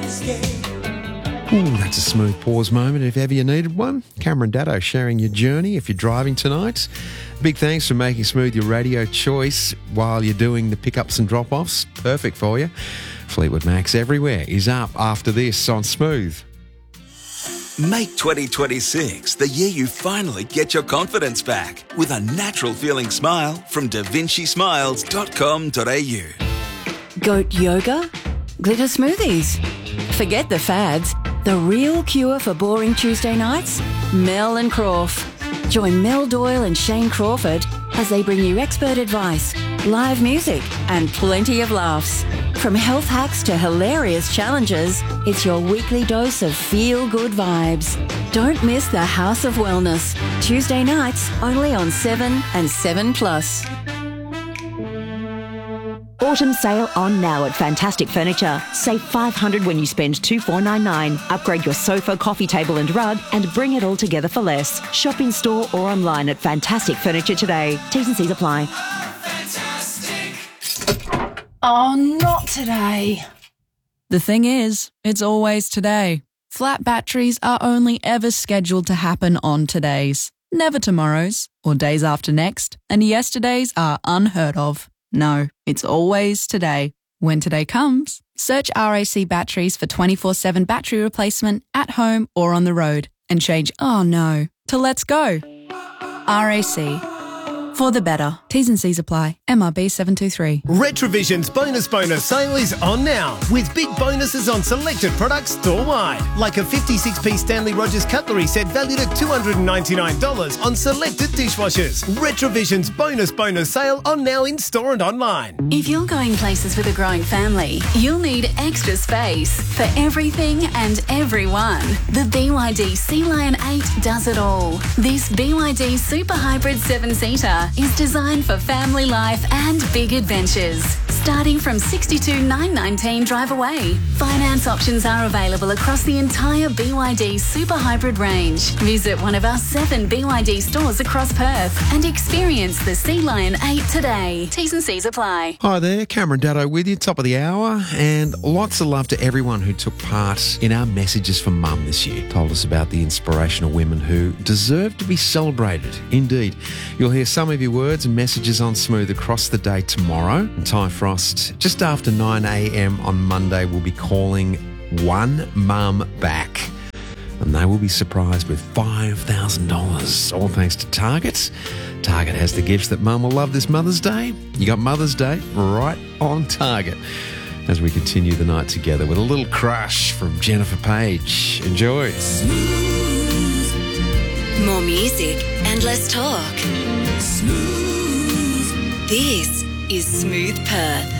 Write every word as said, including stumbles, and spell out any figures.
Ooh, that's a smooth pause moment if ever you needed one. Cameron Datto sharing your journey if you're driving tonight. Big thanks for making Smooth your radio choice while you're doing the pickups and drop-offs. Perfect for you. Fleetwood Mac's Everywhere is up after this on Smooth. Make twenty twenty-six the year you finally get your confidence back with a natural feeling smile from da vinci smiles dot com dot a u. Goat yoga? Glitter smoothies? Forget the fads. The real cure for boring Tuesday nights? Mel and Crawf. Join Mel Doyle and Shane Crawford as they bring you expert advice, live music, and plenty of laughs. From health hacks to hilarious challenges, it's your weekly dose of feel-good vibes. Don't miss the House of Wellness. Tuesday nights, only on seven and seven plus. Autumn sale on now at Fantastic Furniture. Save five hundred dollars when you spend two thousand four hundred ninety-nine dollars. Upgrade your sofa, coffee table and rug and bring it all together for less. Shop in store or online at Fantastic Furniture today. T's and C's apply. Fantastic. Oh, not today. The thing is, it's always today. Flat batteries are only ever scheduled to happen on todays, never tomorrows or days after next, and yesterdays are unheard of. No, it's always today. When today comes, search R A C Batteries for twenty-four seven battery replacement at home or on the road and change "oh no" to "let's go." R A C. For the better. T's and C's apply. M R B seven two three. Retrovision's Bonus Bonus sale is on now with big bonuses on selected products store-wide. Like a fifty-six piece Stanley Rogers cutlery set valued at two hundred ninety-nine dollars on selected dishwashers. Retrovision's Bonus Bonus sale on now in store and online. If you're going places with a growing family, you'll need extra space for everything and everyone. The B Y D Sea Lion eight does it all. This B Y D Super Hybrid seven-seater is designed for family life and big adventures. Starting from sixty-two thousand nine hundred nineteen dollars drive away. Finance options are available across the entire B Y D Super Hybrid range. Visit one of our seven B Y D stores across Perth and experience the Sea Lion eight today. T's and C's apply. Hi there, Cameron Datto with you, top of the hour, and lots of love to everyone who took part in our Messages for Mum this year. Told us about the inspirational women who deserve to be celebrated. Indeed. You'll hear some of your words and messages on Smooth across the day tomorrow. And Ty Frost, just after nine a.m. on Monday, will be calling One Mum Back. And they will be surprised with five thousand dollars, all thanks to Target. Target has the gifts that Mum will love this Mother's Day. You got Mother's Day right on Target. As we continue the night together with a little crush from Jennifer Page. Enjoy. More music and less talk. Smooth. This is Smooth Perth.